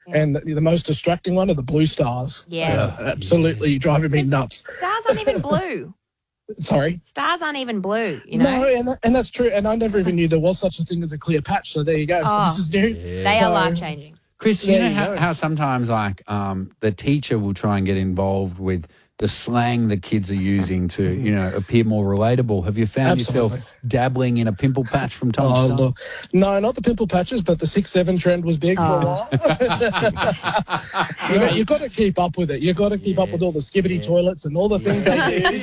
And the most distracting one are the blue stars. Yes. Absolutely driving me nuts. Stars aren't even blue. Sorry? Stars aren't even blue, you know? No, and that's true. And I never even knew there was such a thing as a clear patch. So there you go. So this is new. Yeah. They are life-changing. Chris, you know how sometimes the teacher will try and get involved with the slang that kids are using to, appear more relatable. Have you found yourself dabbling in a pimple patch from time to time? Look. No, not the pimple patches, but the 6'7" trend was big for a while. You've got to keep up with it. You've got to keep up with all the skibbity toilets and all the things they use.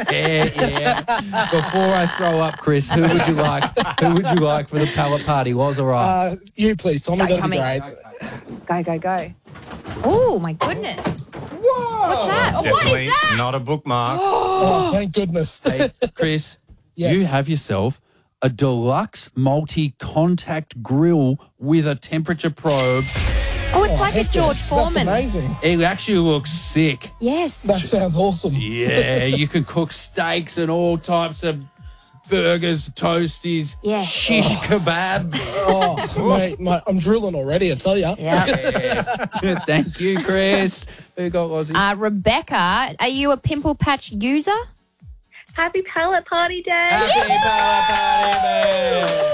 Before I throw up, Chris, who would you like? Who would you like for the pallet party? Was or right? You, please. Tommy, that'd be great. Go. Oh, my goodness. Whoa. What's that? It's What is that? Not a bookmark. Oh, thank goodness. Hey, Chris, you have yourself a deluxe multi-contact grill with a temperature probe. Oh, it's like a George Foreman. That's amazing. It actually looks sick. Yes. That sounds awesome. Yeah, you can cook steaks and all types of burgers, toasties, shish kebabs. Oh, mate, I'm drooling already, I tell you. Yeah. Thank you, Chris. Who got Lozzie? Rebecca, are you a pimple patch user? Happy pallet party day. Happy pallet party,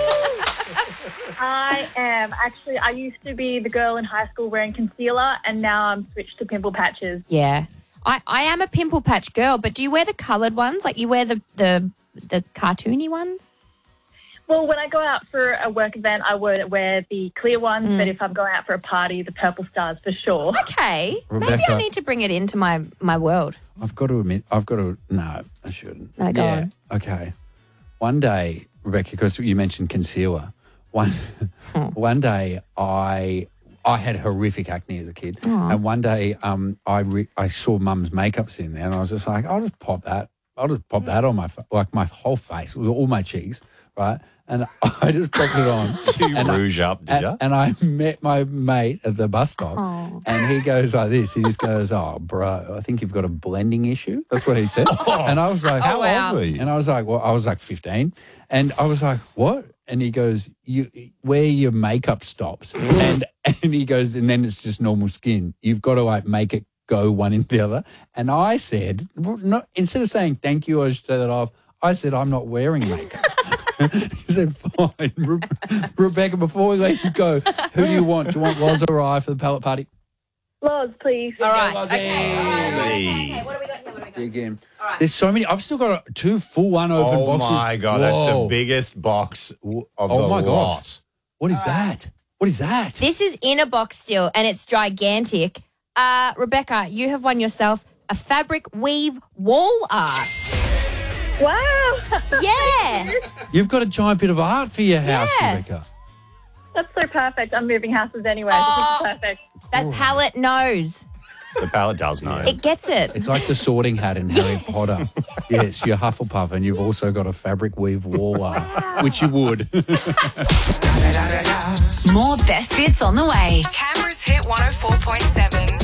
I am. Actually, I used to be the girl in high school wearing concealer, and now I'm switched to pimple patches. Yeah. I am a pimple patch girl, but do you wear the coloured ones? Like you wear the cartoony ones? Well, when I go out for a work event, I would wear the clear ones, but if I'm going out for a party, the purple stars for sure. Okay. Rebecca, maybe I need to bring it into my world. I've got to admit, no, I shouldn't. No, go on. Okay. One day, Rebecca, because you mentioned concealer, one day I had horrific acne as a kid. Aww. And one day I saw Mum's makeup's in there and I was just like, I'll just pop that on my whole face, with all my cheeks, right? And I just popped it on. Did you rouge up, did you? And I met my mate at the bus stop and he goes like this. He just goes, "Oh, bro, I think you've got a blending issue." That's what he said. And I was like, how old were you? And I was like, well, I was like 15. And I was like, what? And he goes, where your makeup stops. and he goes, and then it's just normal skin. You've got to make it go one into the other. And I said, instead of saying thank you, I should say that off, I said, I'm not wearing makeup. He said, fine. Rebecca, before we let you go, who do you want? Do you want Loz or I for the pallet party? Loz, please. All right. Okay, what do we got here? Again. All right. There's so many. I've still got 2 full unopened boxes. Oh, my God. Whoa. That's the biggest box of the my lot. God. What is that? What is that? This is in a box still, and it's gigantic. Rebecca, you have won yourself a fabric weave wall art. Wow. Yeah. You've got a giant bit of art for your house, Yeah. Rebecca. That's so perfect. I'm moving houses anyway. This is perfect. That palette knows. The pallet does know. It gets it. It's like the sorting hat in Harry Potter. Yes, you're Hufflepuff and you've also got a fabric weave wall art, which you would. More best bits on the way. Canberra's Hit 104.7.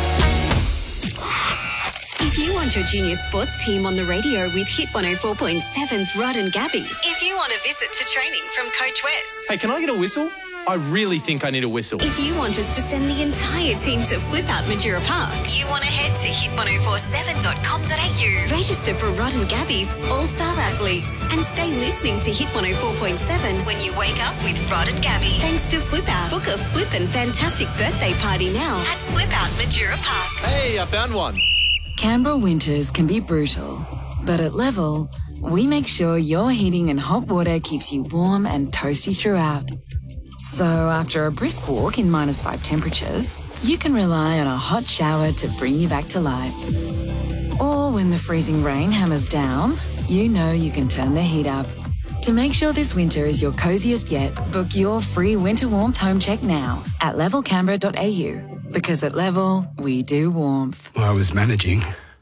If you want your junior sports team on the radio with Hit 104.7's Rod and Gabby. If you want a visit to training from Coach Wes. Hey, can I get a whistle? I really think I need a whistle. If you want us to send the entire team to Flip Out Majura Park. You want to head to hit1047.com.au. Register for Rod and Gabby's All-Star Athletes. And stay listening to Hit 104.7 when you wake up with Rod and Gabby. Thanks to Flip Out. Book a flippin' fantastic birthday party now at Flip Out Majura Park. Hey, I found one. Canberra winters can be brutal, but at Level, we make sure your heating and hot water keeps you warm and toasty throughout. So after a brisk walk in -5 temperatures, you can rely on a hot shower to bring you back to life. Or when the freezing rain hammers down, you know you can turn the heat up. To make sure this winter is your coziest yet, book your free winter warmth home check now at levelcanberra.au. Because at Level, we do warmth. I was managing.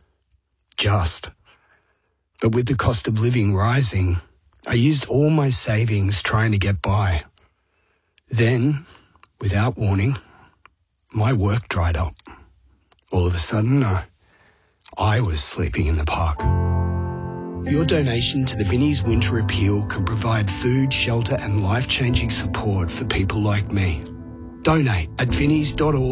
But with the cost of living rising, I used all my savings trying to get by. Then, without warning, my work dried up. All of a sudden, I was sleeping in the park. Your donation to the Vinnie's Winter Appeal can provide food, shelter and life-changing support for people like me. Donate at vinnies.org.